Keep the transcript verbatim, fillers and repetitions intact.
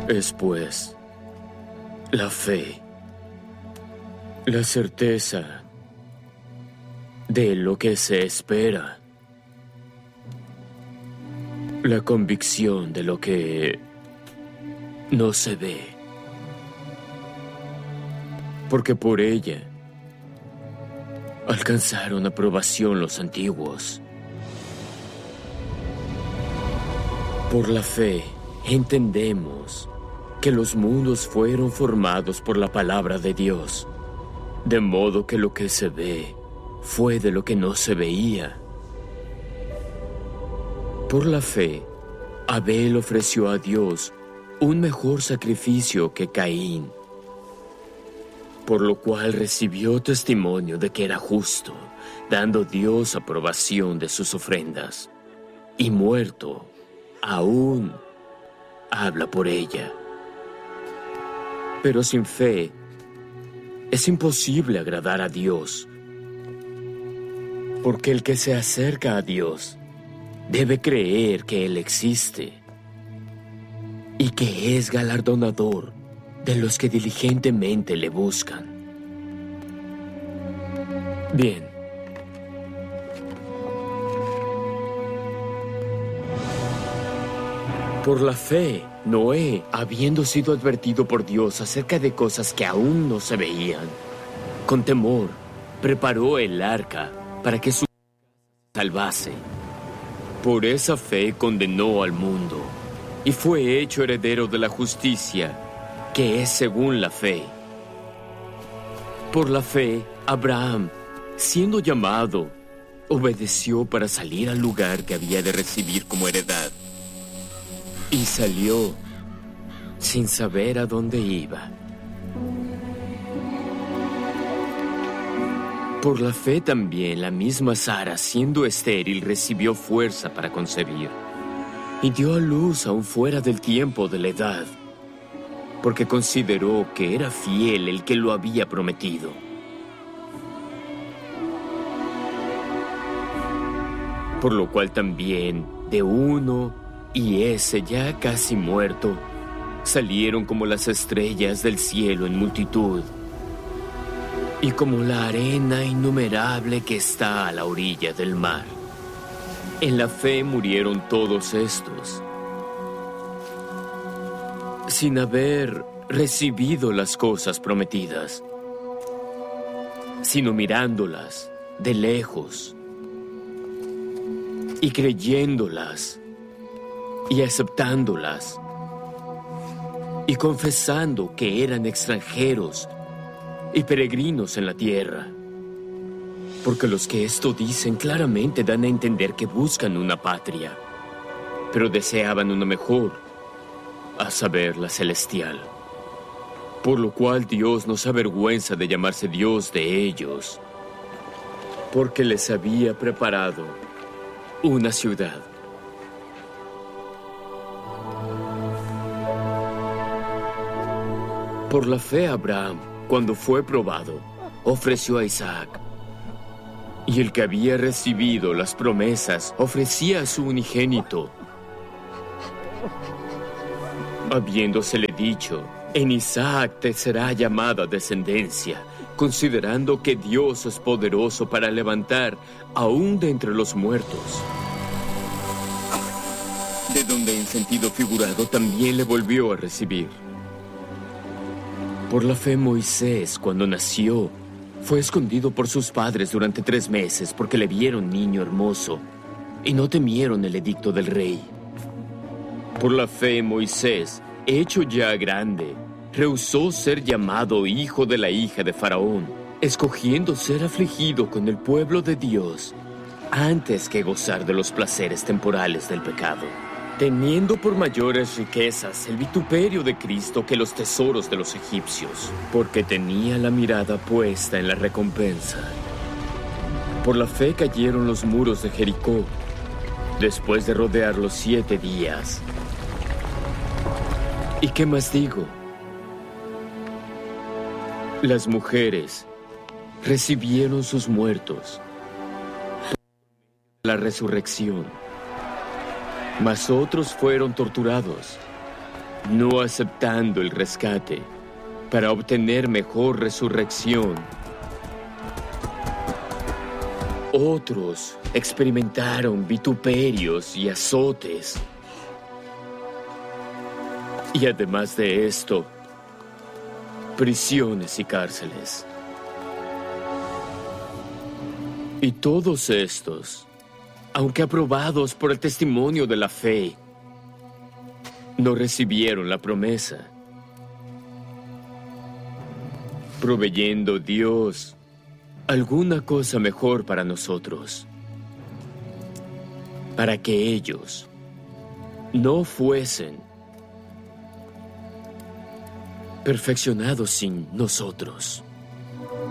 Es pues la fe, la certeza de lo que se espera, la convicción de lo que no se ve, porque por ella alcanzaron aprobación los antiguos. Por la fe entendemos que los mundos fueron formados por la palabra de Dios, de modo que lo que se ve fue de lo que no se veía. Por la fe, Abel ofreció a Dios un mejor sacrificio que Caín, por lo cual recibió testimonio de que era justo, dando Dios aprobación de sus ofrendas, y muerto, aún habla por ella. Pero sin fe es imposible agradar a Dios, porque el que se acerca a Dios debe creer que Él existe y que es galardonador de los que diligentemente le buscan. Bien. Por la fe, Noé, habiendo sido advertido por Dios acerca de cosas que aún no se veían, con temor, preparó el arca para que su casa salvase. Por esa fe condenó al mundo y fue hecho heredero de la justicia, que es según la fe. Por la fe, Abraham, siendo llamado, obedeció para salir al lugar que había de recibir como heredad. Y salió sin saber a dónde iba. Por la fe también la misma Sara, siendo estéril, recibió fuerza para concebir, y dio a luz aún fuera del tiempo de la edad, porque consideró que era fiel el que lo había prometido. Por lo cual también de uno, y ese ya casi muerto, salieron como las estrellas del cielo en multitud, y como la arena innumerable que está a la orilla del mar. En la fe murieron todos estos, sin haber recibido las cosas prometidas, sino mirándolas de lejos y creyéndolas y aceptándolas y confesando que eran extranjeros y peregrinos en la tierra. Porque los que esto dicen claramente dan a entender que buscan una patria, pero deseaban una mejor, a saber, la celestial. Por lo cual Dios no se avergüenza de llamarse Dios de ellos, porque les había preparado una ciudad. Por la fe Abraham, cuando fue probado, ofreció a Isaac. Y el que había recibido las promesas ofrecía a su unigénito, habiéndosele dicho: en Isaac te será llamada descendencia, considerando que Dios es poderoso para levantar aún de entre los muertos. De donde en sentido figurado también le volvió a recibir. Por la fe Moisés, cuando nació, fue escondido por sus padres durante tres meses porque le vieron niño hermoso y no temieron el edicto del rey. Por la fe Moisés, hecho ya grande, rehusó ser llamado hijo de la hija de Faraón, escogiendo ser afligido con el pueblo de Dios antes que gozar de los placeres temporales del pecado, teniendo por mayores riquezas el vituperio de Cristo que los tesoros de los egipcios, porque tenía la mirada puesta en la recompensa. Por la fe cayeron los muros de Jericó, después de rodearlos siete días. ¿Y qué más digo? Las mujeres recibieron sus muertos, la resurrección, mas otros fueron torturados, no aceptando el rescate para obtener mejor resurrección. Otros experimentaron vituperios y azotes. Y además de esto, prisiones y cárceles. Y todos estos, aunque aprobados por el testimonio de la fe, no recibieron la promesa, proveyendo Dios alguna cosa mejor para nosotros, para que ellos no fuesen perfeccionados sin nosotros.